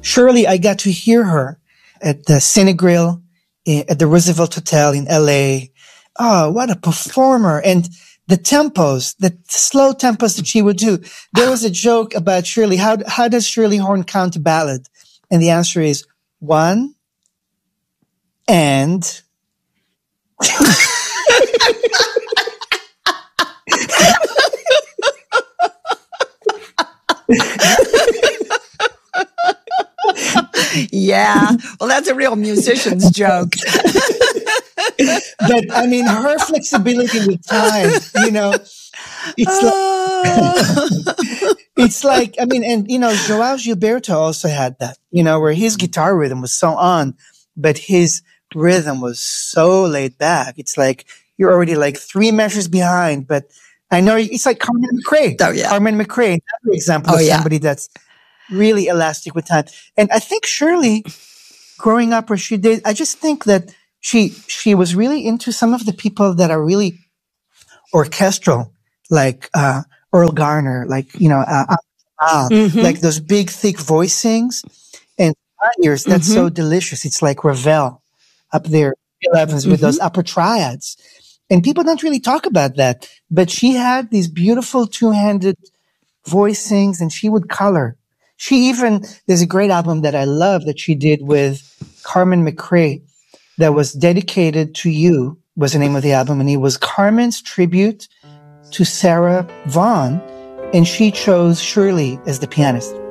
Shirley, I got to hear her at the Cinegrill at the Roosevelt Hotel in LA. Oh, what a performer. And the tempos, the slow tempos that she would do. There was a joke about Shirley. How does Shirley Horn count a ballad? And the answer is 1 and Yeah. Well, that's a real musician's joke. But I mean, her flexibility with time, it's like, I mean, and Joao Gilberto also had that, where his guitar rhythm was so on, but his rhythm was so laid back. It's like you're already like 3 measures behind, but I know it's like Carmen McRae. Oh, yeah. Carmen McRae, another example of somebody that's really elastic with time. And I think Shirley, growing up where she did, I just think that she was really into some of the people that are really orchestral, like Earl Garner, like like those big thick voicings and ears. That's so delicious. It's like Ravel up there, 11s with those upper triads, and people don't really talk about that. But she had these beautiful 2-handed voicings, and she would color. There's a great album that I love that she did with Carmen McRae that was dedicated to you, was the name of the album. And it was Carmen's tribute to Sarah Vaughan. And she chose Shirley as the pianist.